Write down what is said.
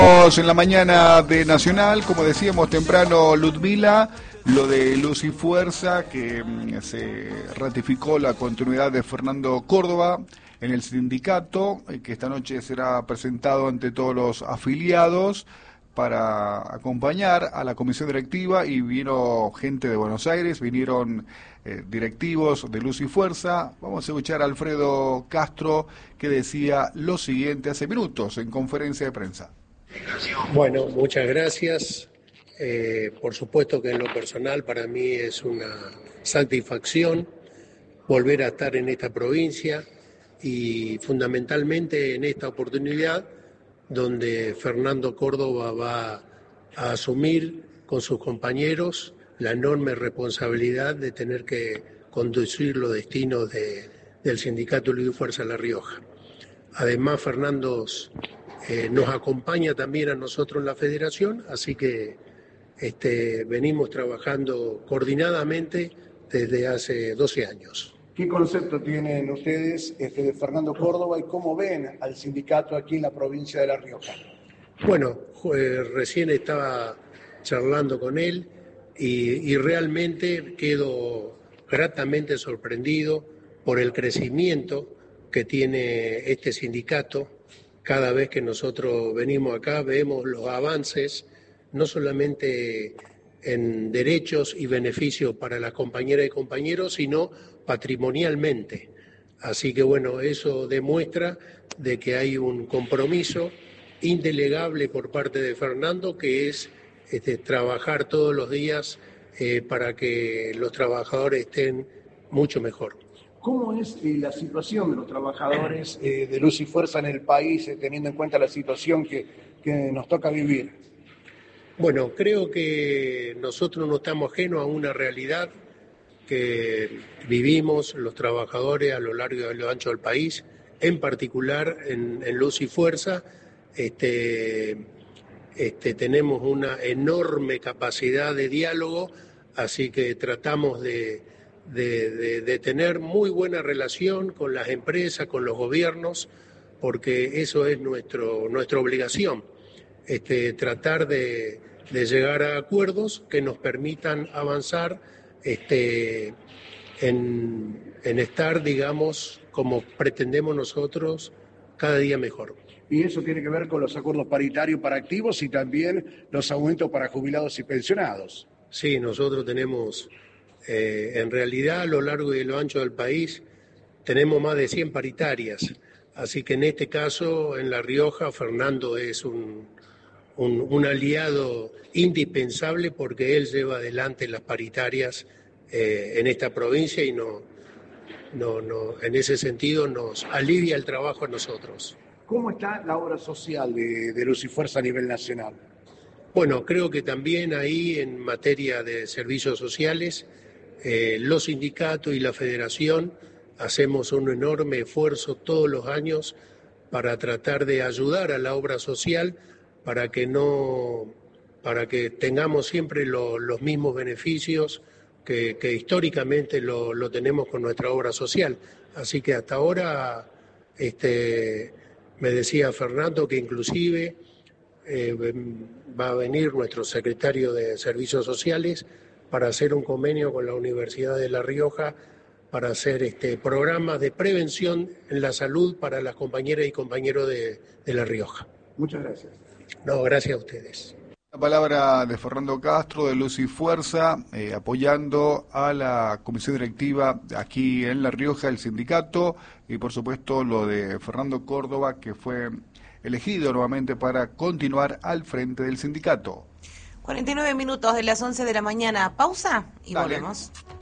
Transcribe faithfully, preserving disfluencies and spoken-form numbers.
En la mañana de Nacional, como decíamos temprano, Ludmila, lo de Luz y Fuerza, que mm, se ratificó la continuidad de Fernando Córdoba en el sindicato, eh, que esta noche será presentado ante todos los afiliados para acompañar a la comisión directiva, y vino gente de Buenos Aires, vinieron eh, directivos de Luz y Fuerza. Vamos a escuchar a Alfredo Castro, que decía lo siguiente hace minutos en conferencia de prensa. Bueno, muchas gracias. Eh, por supuesto que en lo personal para mí es una satisfacción volver a estar en esta provincia y fundamentalmente en esta oportunidad donde Fernando Córdoba va a asumir con sus compañeros la enorme responsabilidad de tener que conducir los destinos de, del Sindicato Luz y Fuerza La Rioja. Además, Fernando eh, nos acompaña también a nosotros en la federación, así que este, venimos trabajando coordinadamente desde hace doce años. ¿Qué concepto tienen ustedes este, de Fernando Córdoba y cómo ven al sindicato aquí en la provincia de La Rioja? Bueno, eh, recién estaba charlando con él y, y realmente quedo gratamente sorprendido por el crecimiento que tiene este sindicato. Cada vez que nosotros venimos acá vemos los avances, no solamente en derechos y beneficios para las compañeras y compañeros, sino patrimonialmente. Así que bueno, eso demuestra de que hay un compromiso indelegable por parte de Fernando, que es este, trabajar todos los días eh, para que los trabajadores estén mucho mejor. ¿Cómo es eh, la situación de los trabajadores eh, de Luz y Fuerza en el país, eh, teniendo en cuenta la situación que, que nos toca vivir? Bueno, creo que nosotros no estamos ajenos a una realidad que vivimos los trabajadores a lo largo y a lo ancho del país, en particular en, en Luz y Fuerza. Este, este, tenemos una enorme capacidad de diálogo, así que tratamos de... De, de, de tener muy buena relación con las empresas, con los gobiernos, porque eso es nuestro, nuestra obligación, este, tratar de, de llegar a acuerdos que nos permitan avanzar este, en, en estar, digamos, como pretendemos nosotros, cada día mejor. Y eso tiene que ver con los acuerdos paritarios para activos y también los aumentos para jubilados y pensionados. Sí, nosotros tenemos... Eh, en realidad, a lo largo y a lo ancho del país, tenemos más de cien paritarias. Así que en este caso, en La Rioja, Fernando es un, un, un aliado indispensable porque él lleva adelante las paritarias eh, en esta provincia y no, no, no, en ese sentido nos alivia el trabajo a nosotros. ¿Cómo está la obra social de, de Luz y Fuerza a nivel nacional? Bueno, creo que también ahí en materia de servicios sociales, Eh, los sindicatos y la federación hacemos un enorme esfuerzo todos los años para tratar de ayudar a la obra social para que no, para que tengamos siempre lo, los mismos beneficios que, que históricamente lo, lo tenemos con nuestra obra social. Así que hasta ahora este, me decía Fernando que inclusive eh, va a venir nuestro secretario de Servicios Sociales para hacer un convenio con la Universidad de La Rioja para hacer este, programas de prevención en la salud para las compañeras y compañeros de, de La Rioja. Muchas gracias. No, gracias a ustedes. La palabra de Fernando Castro, de Luz y Fuerza, eh, apoyando a la comisión directiva aquí en La Rioja, el sindicato, y por supuesto lo de Fernando Córdoba, que fue elegido nuevamente para continuar al frente del sindicato. cuarenta y nueve minutos de las once de la mañana. Pausa y Dale. volvemos.